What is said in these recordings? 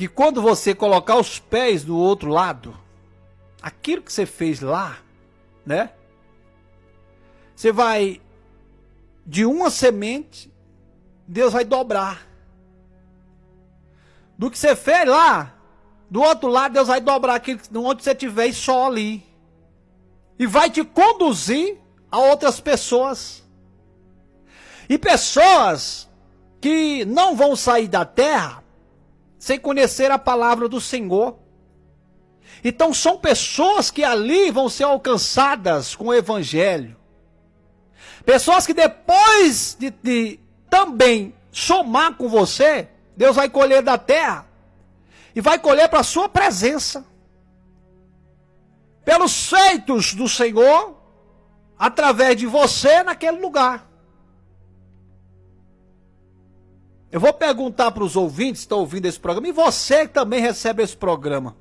que quando você colocar os pés do outro lado, aquilo que você fez lá, né? Você vai, de uma semente, Deus vai dobrar. Do que você fez lá, do outro lado, Deus vai dobrar aquilo onde você estiver e só ali. E vai te conduzir a outras pessoas. E pessoas que não vão sair da terra sem conhecer a palavra do Senhor. Então são pessoas que ali vão ser alcançadas com o evangelho. Pessoas que depois de também somar com você, Deus vai colher da terra e vai colher para a sua presença. Pelos feitos do Senhor, através de você naquele lugar. Eu vou perguntar para os ouvintes que estão ouvindo esse programa, e você que também recebe esse programa.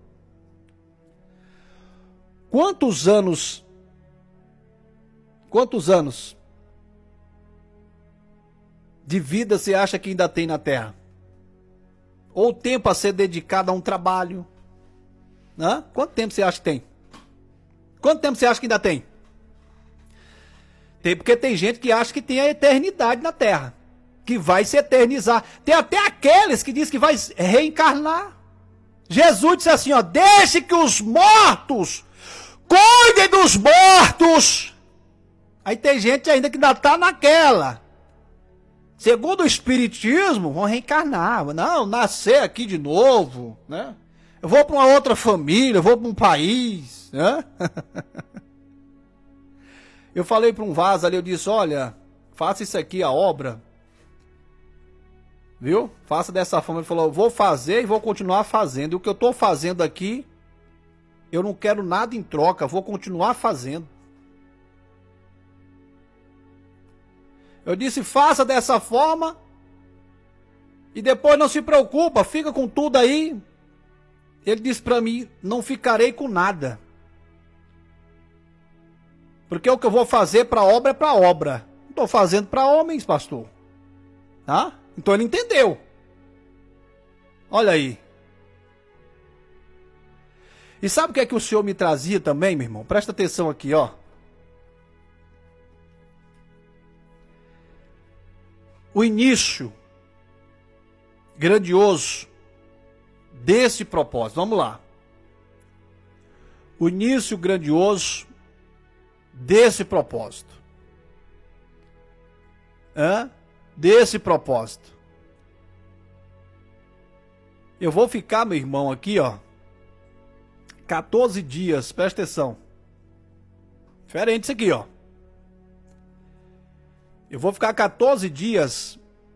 Quantos anos de vida você acha que ainda tem na terra? Ou tempo a ser dedicado a um trabalho? Hã? Quanto tempo você acha que tem? Quanto tempo você acha que ainda tem? Porque tem gente que acha que tem a eternidade na terra, que vai se eternizar. Tem até aqueles que dizem que vai reencarnar. Jesus disse assim, ó, deixe que os mortos cuidem dos mortos. Aí tem gente ainda que ainda está naquela. Segundo o Espiritismo, vão reencarnar. Não, nascer aqui de novo, né? Eu vou para uma outra família, eu vou para um país, né? Eu falei para um vaso ali, eu disse, olha, faça isso aqui, a obra. Viu? Faça dessa forma. Ele falou, eu vou fazer e vou continuar fazendo. E o que eu estou fazendo aqui, eu não quero nada em troca, vou continuar fazendo. Eu disse, faça dessa forma e depois não se preocupa, fica com tudo aí. Ele disse para mim, não ficarei com nada. Porque o que eu vou fazer para obra é para obra. Não estou fazendo para homens, pastor. Tá? Então ele entendeu. Olha aí. E sabe o que é que o Senhor me trazia também, meu irmão? Presta atenção aqui, ó. O início grandioso desse propósito. Vamos lá. O início grandioso desse propósito. Desse propósito. Eu vou ficar, meu irmão, aqui, ó, 14 dias, presta atenção. Diferente isso aqui, ó. Eu vou ficar 14 dias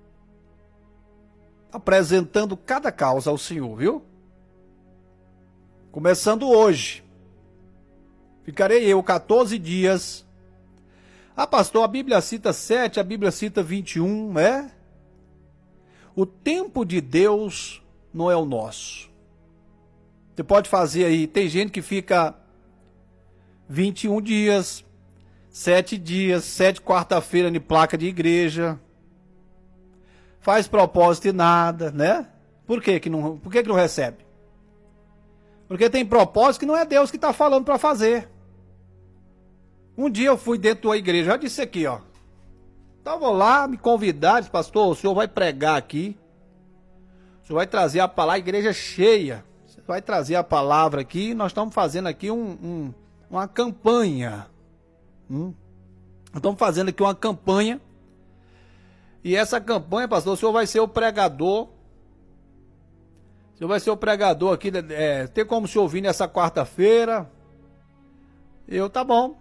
apresentando cada causa ao Senhor, viu? Começando hoje. Ficarei eu 14 dias. Ah, pastor, a Bíblia cita 7, a Bíblia cita 21, né? O tempo de Deus não é o nosso. Você pode fazer aí, tem gente que fica 21 dias, 7 dias, 7 quarta-feira de placa de igreja. Faz propósito e nada, né? Por que não recebe? Porque tem propósito que não é Deus que está falando para fazer. Um dia eu fui dentro da igreja, já disse aqui, ó. Estava lá, me convidaram, disse, pastor, o senhor vai pregar aqui. O senhor vai trazer a palavra, a igreja cheia. Você vai trazer a palavra aqui, nós estamos fazendo aqui uma campanha. Estamos fazendo aqui uma campanha. E essa campanha, pastor, o senhor vai ser o pregador. O senhor vai ser o pregador aqui. Tem como o senhor vir nessa quarta-feira? Tá bom.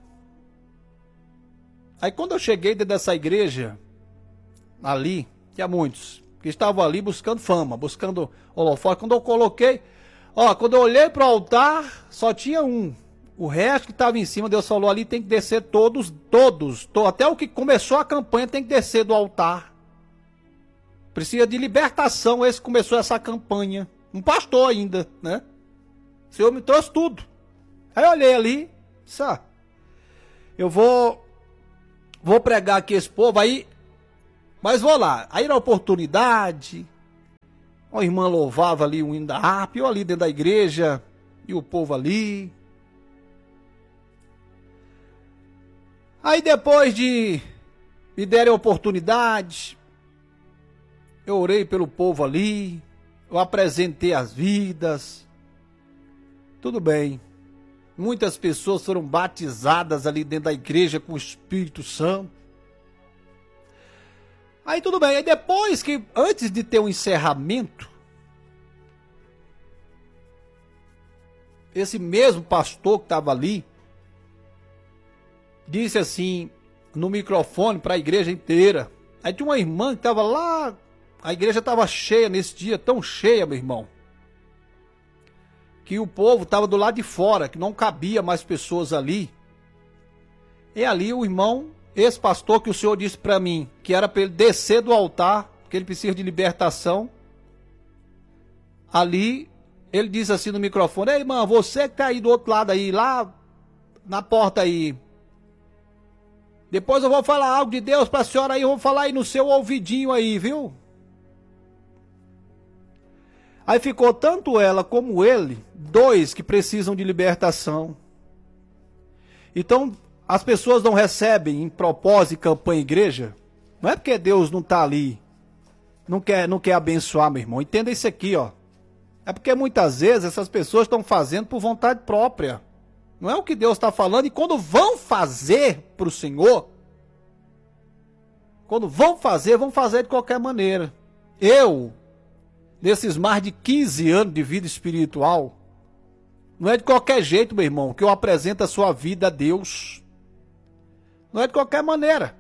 Aí quando eu cheguei dentro dessa igreja, ali, tinha muitos que estavam ali buscando fama, buscando holofote. Quando eu coloquei, quando eu olhei para o altar, só tinha um. O resto que estava em cima, Deus falou ali, tem que descer todos, até o que começou a campanha tem que descer do altar. Precisa de libertação, esse começou essa campanha. Um pastor ainda, né? O Senhor me trouxe tudo. Aí eu olhei ali, eu vou pregar aqui esse povo aí, mas vou lá. Aí na oportunidade, Uma irmã louvava ali um hino da harpa, eu ali dentro da igreja, e o povo ali. Aí depois de me derem oportunidade, eu orei pelo povo ali, eu apresentei as vidas, tudo bem. Muitas pessoas foram batizadas ali dentro da igreja com o Espírito Santo. Aí tudo bem, aí depois que, antes de ter um encerramento, esse mesmo pastor que estava ali, disse assim, no microfone para a igreja inteira. Aí tinha uma irmã que estava lá, a igreja estava cheia nesse dia, tão cheia, meu irmão, que o povo estava do lado de fora, que não cabia mais pessoas ali. E ali o irmão, esse pastor que o senhor disse para mim, que era para ele descer do altar, porque ele precisa de libertação, ali ele disse assim no microfone: ei, irmã, você que tá aí do outro lado aí, lá na porta aí, depois eu vou falar algo de Deus para a senhora aí, eu vou falar aí no seu ouvidinho aí, viu? Aí ficou tanto ela como ele, dois que precisam de libertação. Então, as pessoas não recebem em propósito e campanha igreja, não é porque Deus não está ali, não quer abençoar, meu irmão. Entenda isso aqui, ó. É porque muitas vezes essas pessoas estão fazendo por vontade própria. Não é o que Deus está falando, e quando vão fazer para o Senhor, vão fazer de qualquer maneira. Eu, nesses mais de 15 anos de vida espiritual, não é de qualquer jeito, meu irmão, que eu apresento a sua vida a Deus. Não é de qualquer maneira.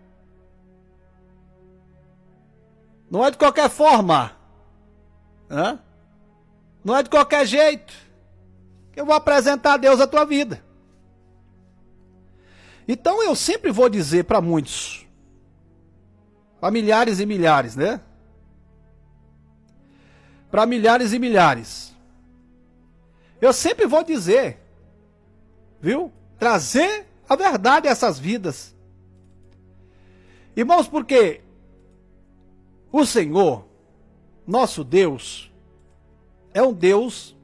Não é de qualquer forma. Hã? Não é de qualquer jeito que eu vou apresentar a Deus a tua vida. Então eu sempre vou dizer para muitos, para milhares e milhares, né? Para milhares e milhares. Eu sempre vou dizer, viu? Trazer a verdade a essas vidas. Irmãos, porque o Senhor, nosso Deus, é um Deus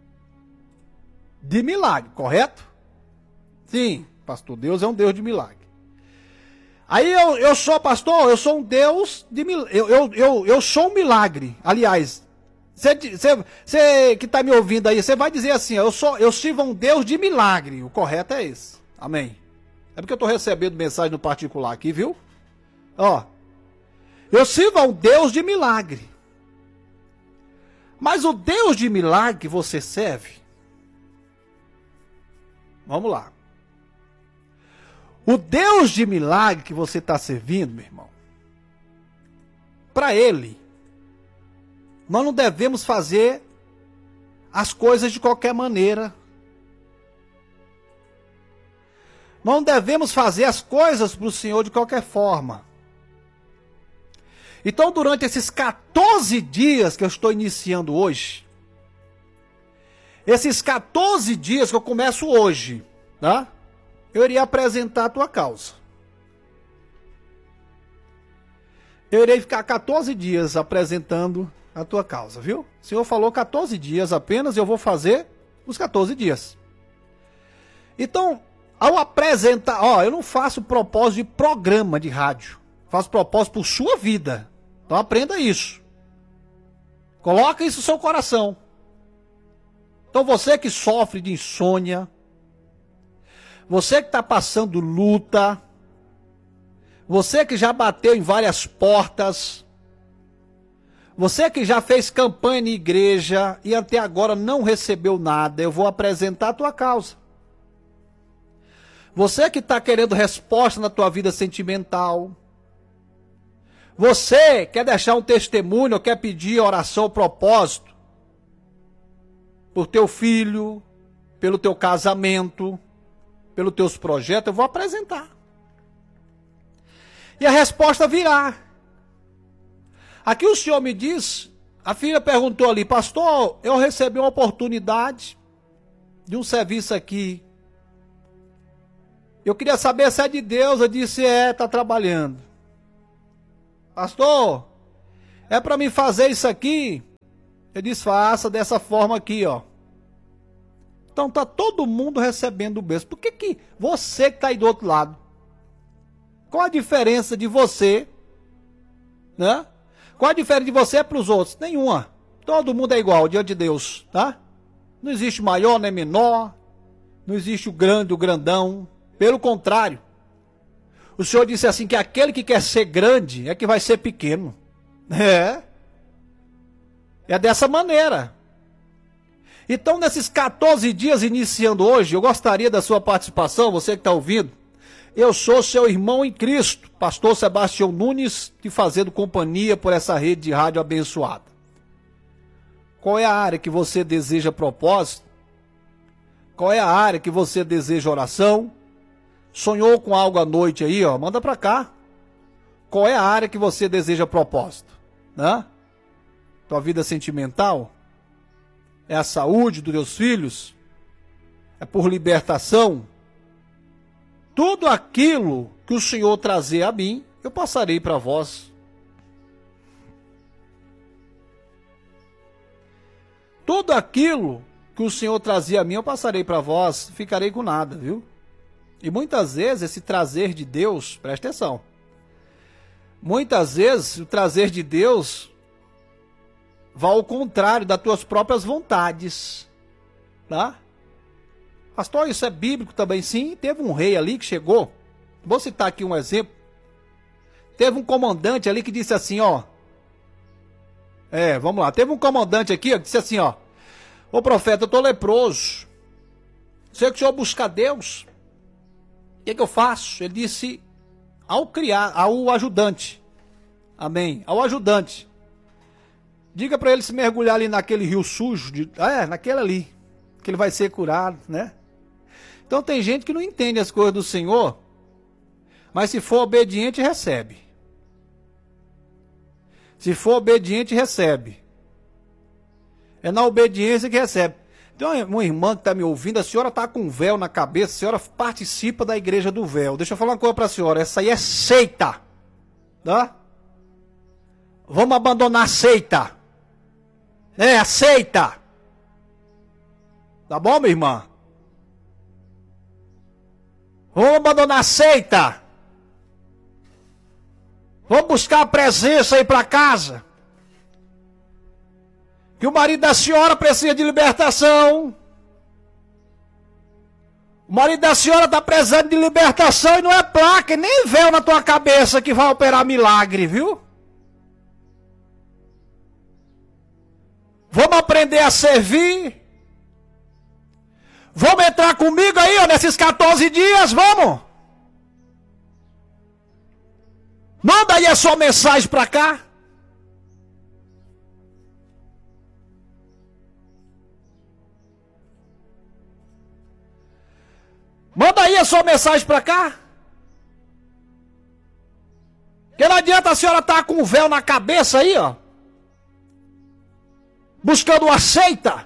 de milagre, correto? Sim, pastor, Deus é um Deus de milagre. Aí eu sou pastor, eu sou um Deus de milagre. Eu sou um milagre. Aliás, você que está me ouvindo aí, você vai dizer assim: eu sirvo a um Deus de milagre. O correto é esse. Amém. É porque eu estou recebendo mensagem no particular aqui, viu? Ó, eu sirvo a um Deus de milagre. Mas o Deus de milagre que você serve, vamos lá. O Deus de milagre que você está servindo, meu irmão, para Ele, nós não devemos fazer as coisas de qualquer maneira. Nós não devemos fazer as coisas para o Senhor de qualquer forma. Então, durante esses 14 dias que eu estou iniciando hoje, esses 14 dias que eu começo hoje, tá? Eu iria apresentar a tua causa. Eu irei ficar 14 dias apresentando a tua causa, viu? O Senhor falou 14 dias apenas, eu vou fazer os 14 dias. Então, ao apresentar, ó, eu não faço propósito de programa de rádio. Faço propósito por sua vida. Então aprenda isso. Coloca isso no seu coração. Então você que sofre de insônia, você que está passando luta, você que já bateu em várias portas, você que já fez campanha na igreja e até agora não recebeu nada, eu vou apresentar a tua causa. Você que está querendo resposta na tua vida sentimental, você quer deixar um testemunho, quer pedir oração, propósito, por teu filho, pelo teu casamento, pelos teus projetos, eu vou apresentar. E a resposta virá. Aqui o Senhor me diz, a filha perguntou ali: pastor, eu recebi uma oportunidade de um serviço aqui. Eu queria saber se é de Deus. Eu disse: está trabalhando. Pastor, é para me fazer isso aqui Ele diz, faça dessa forma aqui, ó. Então tá todo mundo recebendo o bênção. Por que você que tá aí do outro lado? Qual a diferença de você, né? Qual a diferença de você para os outros? Nenhuma. Todo mundo é igual diante de Deus, tá? Não existe maior nem menor. Não existe o grande, o grandão. Pelo contrário. O Senhor disse assim que aquele que quer ser grande é que vai ser pequeno. É dessa maneira. Então, nesses 14 dias iniciando hoje, eu gostaria da sua participação, você que está ouvindo. Eu sou seu irmão em Cristo, pastor Sebastião Nunes, te fazendo companhia por essa rede de rádio abençoada. Qual é a área que você deseja propósito? Qual é a área que você deseja oração? Sonhou com algo à noite aí, ó? Manda pra cá. Qual é a área que você deseja propósito? Né? Tua vida sentimental? É a saúde dos teus filhos? É por libertação? Tudo aquilo que o Senhor trazer a mim, eu passarei para vós. Tudo aquilo que o Senhor trazia a mim, eu passarei para vós, ficarei com nada, viu? E muitas vezes esse trazer de Deus, presta atenção, muitas vezes o trazer de Deus vai ao contrário das tuas próprias vontades, tá? Pastor, isso é bíblico também? Sim, teve um rei ali que chegou, vou citar aqui um exemplo, teve um comandante ali que disse assim, ó, vamos lá, teve um comandante aqui, ó, que disse assim, ó, ô profeta, eu tô leproso, sei que o senhor busca Deus, o que eu faço? Ele disse ao ajudante, amém, ao ajudante, diga para ele se mergulhar ali naquele rio sujo, naquele ali, que ele vai ser curado, né? Então tem gente que não entende as coisas do Senhor, mas se for obediente, recebe. Se for obediente, recebe. É na obediência que recebe. Tem uma irmã que está me ouvindo, a senhora está com um véu na cabeça, a senhora participa da igreja do véu. Deixa eu falar uma coisa para a senhora, essa aí é seita. Tá? Vamos abandonar a seita. A seita. Tá bom, minha irmã? Vamos abandonar a seita. Vamos buscar a presença aí para casa. Que o marido da senhora precisa de libertação. O marido da senhora está precisando de libertação e não é placa, nem véu na tua cabeça que vai operar milagre, viu? Vamos aprender a servir. Vamos entrar comigo aí, ó, nesses 14 dias, vamos? Manda aí a sua mensagem para cá. Manda aí a sua mensagem para cá. Que não adianta a senhora estar com o véu na cabeça aí, ó. Buscando uma seita.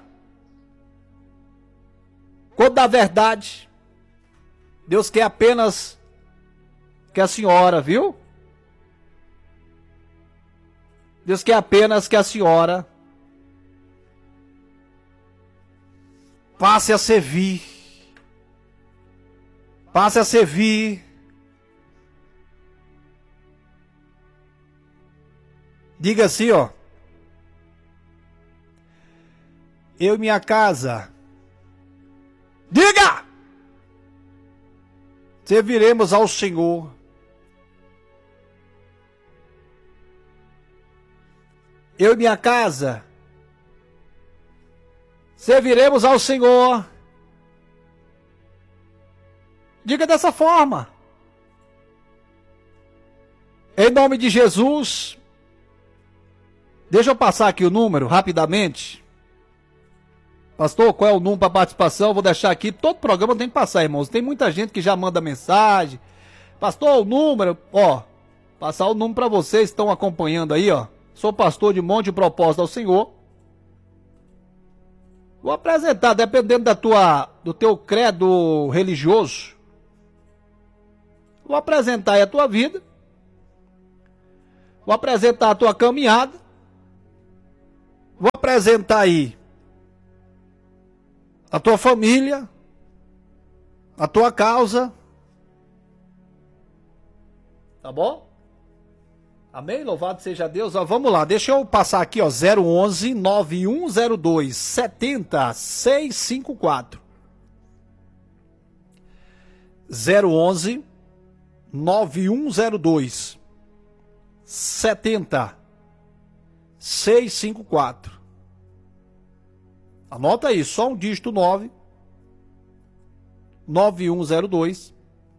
Quando na verdade, Deus quer apenas que a senhora, viu? Deus quer apenas que a senhora passe a servir. Passe a servir. Diga assim, ó. Eu e minha casa. Diga! Serviremos ao Senhor. Eu e minha casa. Serviremos ao Senhor. Diga dessa forma. Em nome de Jesus. Deixa eu passar aqui o número rapidamente. Pastor, qual é o número para participação? Eu vou deixar aqui. Todo programa tem que passar, irmãos. Tem muita gente que já manda mensagem. Pastor, o número, ó. Passar o número para vocês que estão acompanhando aí, ó. Sou pastor de Monte Propósito ao Senhor. Vou apresentar, dependendo do teu credo religioso. Vou apresentar aí a tua vida. Vou apresentar a tua caminhada. Vou apresentar aí a tua família, a tua causa. Tá bom? Amém? Louvado seja Deus. Ó, vamos lá, deixa eu passar aqui, ó, 011 9102 70654. 011 9102 70654. Anota aí, só um dígito 9 9102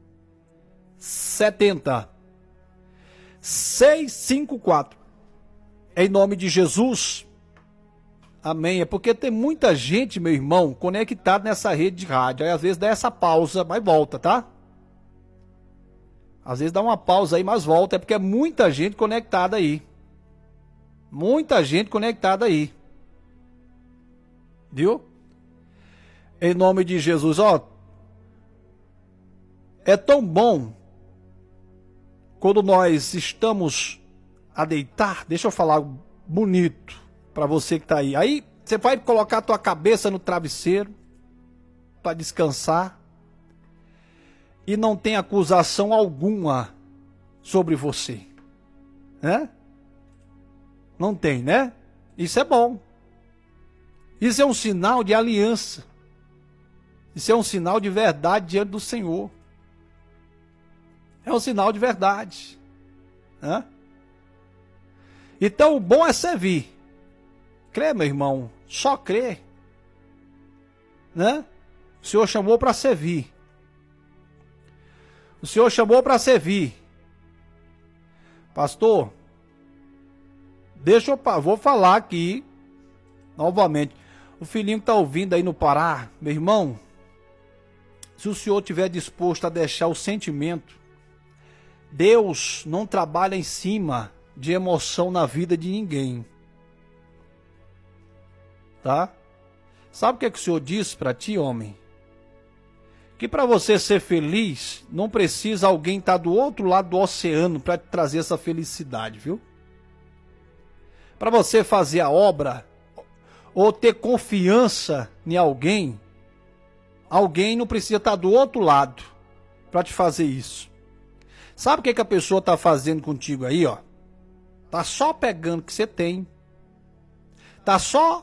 70654. Em nome de Jesus. Amém. É porque tem muita gente, meu irmão, conectado nessa rede de rádio. Aí às vezes dá essa pausa, mas volta, tá? Às vezes dá uma pausa aí, mas volta. É porque é muita gente conectada aí. Muita gente conectada aí. Viu? Em nome de Jesus, ó. É tão bom quando nós estamos a deitar. Deixa eu falar bonito para você que tá aí. Aí você vai colocar a tua cabeça no travesseiro para descansar e não tem acusação alguma sobre você, né? Não tem, né? Isso é bom. Isso é um sinal de aliança. Isso é um sinal de verdade diante do Senhor. É um sinal de verdade, né? Então o bom é servir. Crê, meu irmão, só crê, né? O Senhor chamou para servir. O Senhor chamou para servir. Pastor, vou falar aqui novamente. O filhinho que está ouvindo aí no Pará, meu irmão, se o senhor estiver disposto a deixar o sentimento, Deus não trabalha em cima de emoção na vida de ninguém. Tá? Sabe o que o Senhor diz para ti, homem? Que para você ser feliz, não precisa alguém estar do outro lado do oceano para te trazer essa felicidade, viu? Para você fazer a obra ou ter confiança em alguém, alguém não precisa estar do outro lado para te fazer isso. Sabe o que a pessoa está fazendo contigo aí, ó? Tá só pegando o que você tem. Tá só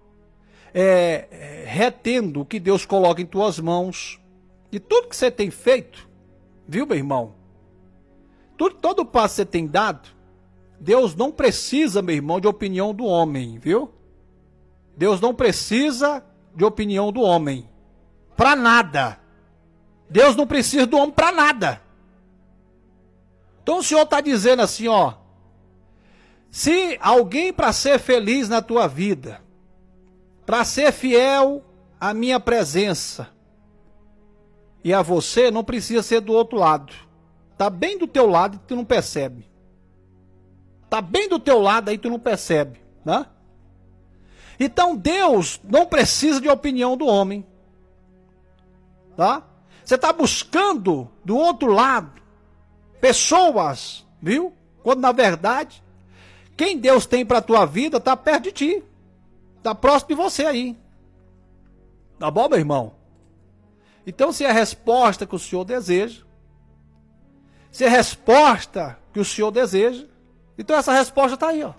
retendo o que Deus coloca em tuas mãos. E tudo que você tem feito, viu, meu irmão? Todo passo que você tem dado, Deus não precisa, meu irmão, de opinião do homem, viu? Deus não precisa de opinião do homem. Para nada. Deus não precisa do homem para nada. Então o Senhor está dizendo assim, ó. Se alguém para ser feliz na tua vida, para ser fiel à minha presença e a você, não precisa ser do outro lado. Tá bem do teu lado e tu não percebe. Tá bem do teu lado aí tu não percebe, né? Então Deus não precisa de opinião do homem. Tá? Você está buscando do outro lado pessoas, viu? Quando na verdade, quem Deus tem para a tua vida está perto de ti. Está próximo de você aí. Tá bom, meu irmão? Então, se é a resposta que o Senhor deseja, se é a resposta que o Senhor deseja, então essa resposta está aí, ó.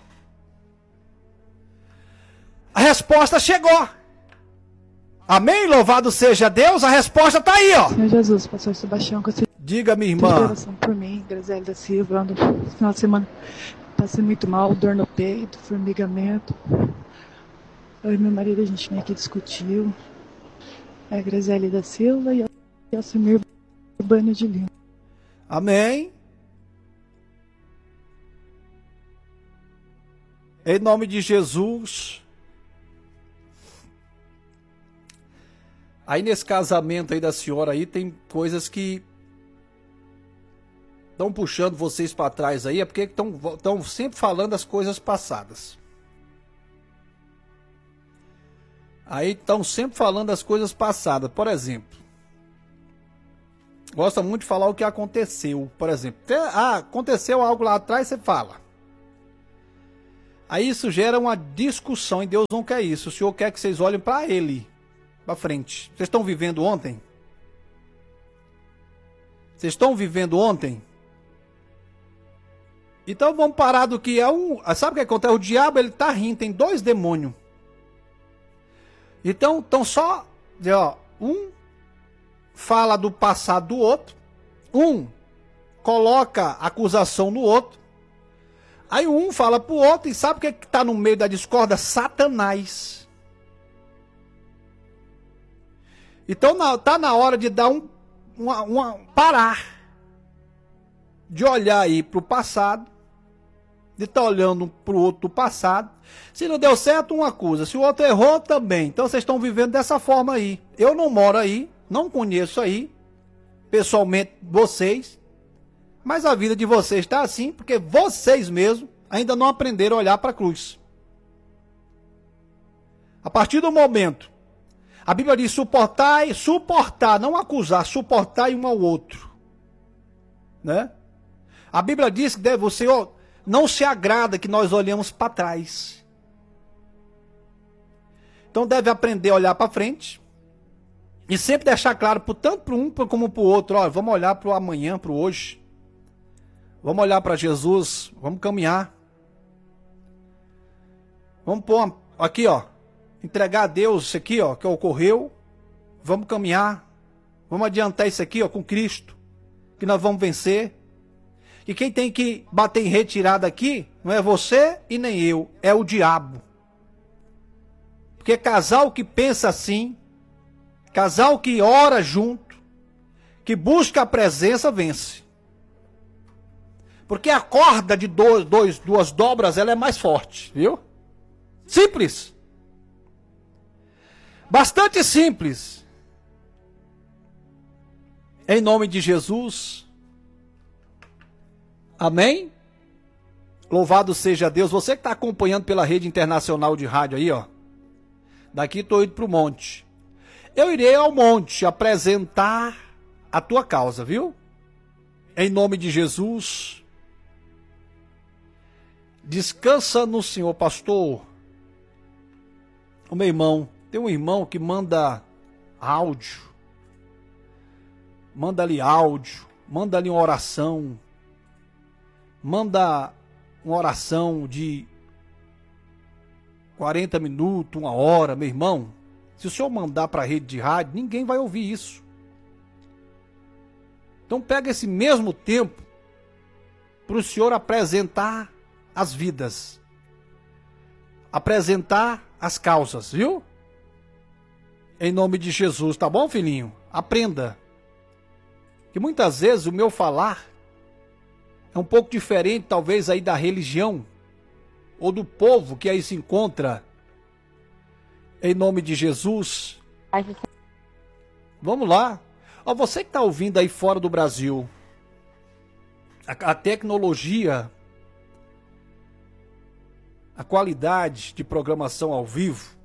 A resposta chegou. Amém? Louvado seja Deus, a resposta está aí, ó. Senhor Jesus, pastor Sebastião, que você diga, minha irmã. oração por mim, Graziele da Silva, no final de semana passei muito mal, dor no peito, formigamento. Eu e meu marido, a gente meio que discutiu. É a Graziele da Silva e o Alcimir Urbano de Lima. Amém. Em nome de Jesus. Aí nesse casamento aí da senhora aí tem coisas que estão puxando vocês para trás aí, é porque estão sempre falando as coisas passadas. Aí estão sempre falando as coisas passadas. Por exemplo, gosta muito de falar o que aconteceu. Por exemplo, aconteceu algo lá atrás, você fala. Aí isso gera uma discussão e Deus não quer isso. O Senhor quer que vocês olhem para Ele, para frente. Vocês estão vivendo ontem? Vocês estão vivendo ontem? Então vamos parar do que é um... Sabe o que acontece? O diabo, ele tá rindo, tem 2 demônios. Então só... Ó, um fala do passado do outro. Um coloca acusação no outro. Aí um fala pro outro e sabe o que está no meio da discórdia? Satanás. Então tá na hora de dar parar. De olhar aí pro passado. De estar olhando pro outro do passado. Se não deu certo, um acusa. Se o outro errou, também. Então vocês estão vivendo dessa forma aí. Eu não moro aí, não conheço aí, pessoalmente, vocês. Mas a vida de vocês está assim, porque vocês mesmos ainda não aprenderam a olhar para a cruz. A partir do momento, a Bíblia diz suportar, não acusar, suportar um ao outro. Né? A Bíblia diz que o Senhor não se agrada que nós olhemos para trás. Então deve aprender a olhar para frente. E sempre deixar claro, tanto para um como para o outro, ó, vamos olhar para o amanhã, para o hoje. Vamos olhar para Jesus, vamos caminhar. Vamos pôr aqui, ó, entregar a Deus isso aqui, ó, que ocorreu. Vamos caminhar. Vamos adiantar isso aqui, ó, com Cristo, que nós vamos vencer. E quem tem que bater em retirada aqui não é você e nem eu, é o diabo. Porque casal que pensa assim, casal que ora junto, que busca a presença, vence. Porque a corda de duas dobras, ela é mais forte, viu? Simples. Bastante simples. Em nome de Jesus. Amém? Louvado seja Deus. Você que está acompanhando pela rede internacional de rádio aí, ó. Daqui estou indo para o monte. Eu irei ao monte apresentar a tua causa, viu? Em nome de Jesus. Descansa no Senhor, pastor. O meu irmão, tem um irmão que manda áudio. Manda ali áudio. Manda ali uma oração. Manda uma oração de 40 minutos, 1 hora, meu irmão. Se o senhor mandar para a rede de rádio, ninguém vai ouvir isso. Então pega esse mesmo tempo para o senhor apresentar as vidas. Apresentar as causas, viu? Em nome de Jesus, tá bom, filhinho? Aprenda. Que muitas vezes o meu falar é um pouco diferente, talvez, aí da religião ou do povo que aí se encontra. Em nome de Jesus. Vamos lá. Ó, você que está ouvindo aí fora do Brasil, a tecnologia, a qualidade de programação ao vivo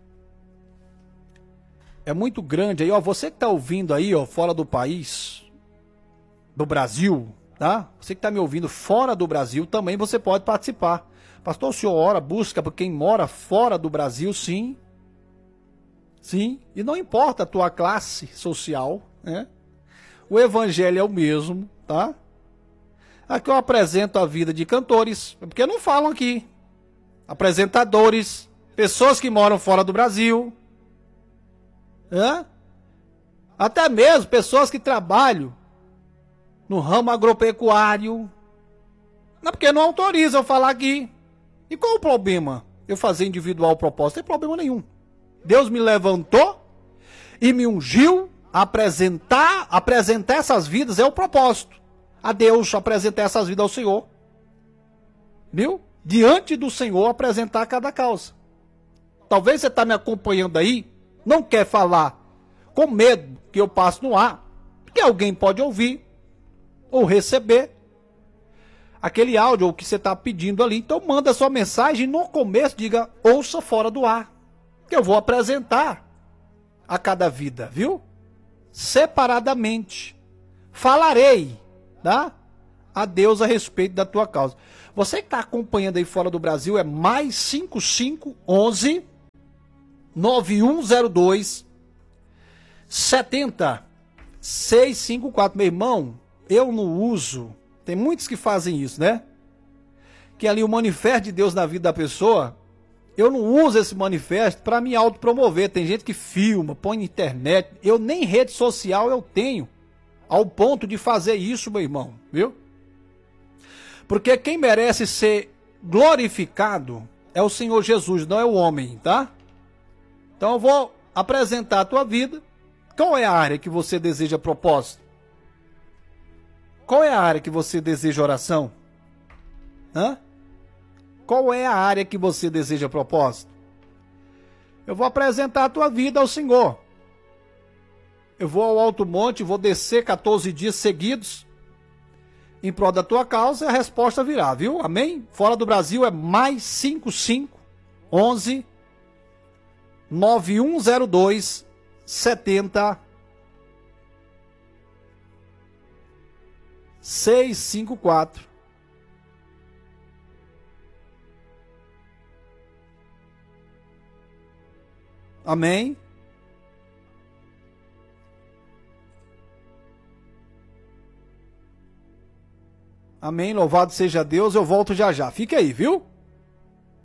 é muito grande aí, ó. Você que está ouvindo aí, ó, fora do país, do Brasil, tá? Você que está me ouvindo fora do Brasil, também você pode participar. Pastor, o senhor ora, busca por quem mora fora do Brasil, sim. Sim, e não importa a tua classe social, né? O evangelho é o mesmo, tá? Aqui eu apresento a vida de cantores, porque não falam aqui. Apresentadores, pessoas que moram fora do Brasil, né? Até mesmo pessoas que trabalham no ramo agropecuário. Não, porque não autorizam eu falar aqui. E qual o problema? Eu fazer individual propósito? Não tem problema nenhum. Deus me levantou e me ungiu a apresentar essas vidas, é o propósito. A Deus apresentar essas vidas ao Senhor. Viu? Diante do Senhor apresentar cada causa. Talvez você está me acompanhando aí, não quer falar com medo que eu passe no ar, porque alguém pode ouvir ou receber aquele áudio que você está pedindo ali. Então manda sua mensagem e no começo diga, ouça fora do ar, que eu vou apresentar a cada vida, viu? Separadamente. Falarei, tá? a Deus a respeito da tua causa. Você que está acompanhando aí fora do Brasil, é mais 5511 9102 70654. Meu irmão, eu não uso. Tem muitos que fazem isso, né? Que ali o manifesto de Deus na vida da pessoa, eu não uso esse manifesto para me autopromover. Tem gente que filma, põe na internet. Eu nem rede social eu tenho ao ponto de fazer isso, meu irmão, viu? Porque quem merece ser glorificado é o Senhor Jesus, não é o homem, tá? Então eu vou apresentar a tua vida. Qual é a área que você deseja propósito? Qual é a área que você deseja oração? Hã? Qual é a área que você deseja propósito? Eu vou apresentar a tua vida ao Senhor. Eu vou ao alto monte, vou descer 14 dias seguidos em prol da tua causa e a resposta virá, viu? Amém? Fora do Brasil é mais 5511 9102 70654. Amém? Amém, louvado seja Deus, eu volto já já. Fica aí, viu?